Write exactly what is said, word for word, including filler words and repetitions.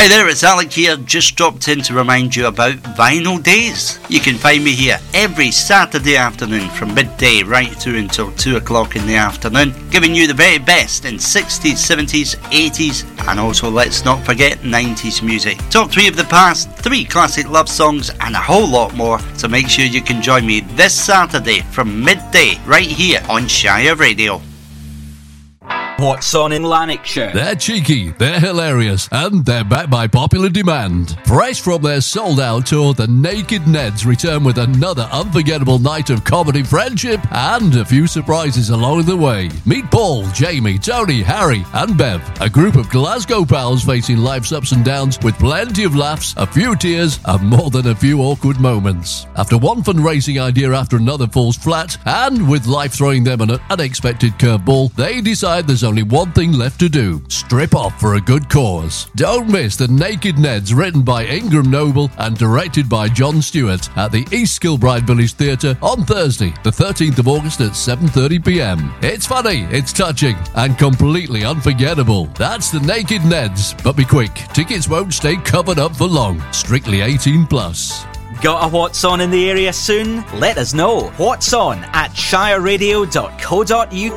Hi there, it's Alec here, just dropped in to remind you about Vinyl Days. You can find me here every Saturday afternoon from midday right through until two o'clock in the afternoon, giving you the very best in sixties, seventies, eighties, and also, let's not forget, nineties music. Top three of the past, three classic love songs, and a whole lot more, so make sure you can join me this Saturday from midday right here on Shire Radio. What's on in Lanarkshire? They're cheeky, they're hilarious, and they're back by popular demand. Fresh from their sold-out tour, the Naked Neds return with another unforgettable night of comedy, friendship, and a few surprises along the way. Meet Paul, Jamie, Tony, Harry, and Bev, a group of Glasgow pals facing life's ups and downs with plenty of laughs, a few tears, and more than a few awkward moments. After one fundraising idea after another falls flat, and with life throwing them an unexpected curveball, they decide there's only one thing left to do: strip off for a good cause. Don't miss the Naked Neds, written by Ingram Noble and directed by John Stewart, at the East Kilbride Village Theatre on Thursday, the thirteenth of August at seven thirty p m. It's funny, it's touching, and completely unforgettable. That's the Naked Neds. But be quick, tickets won't stay covered up for long. Strictly eighteen plus. Got a What's On in the area soon? Let us know. What's On at shire radio dot co dot uk.